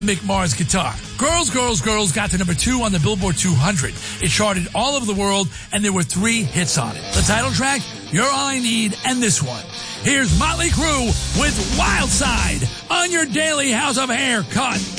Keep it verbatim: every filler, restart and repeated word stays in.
Mick Mars guitar. Girls, Girls, Girls got to number two on the Billboard two hundred. It charted all over the world, and there were three hits on it. The title track, You're All I Need, and this one. Here's Motley Crue with Wild Side on your daily House of Hair cut.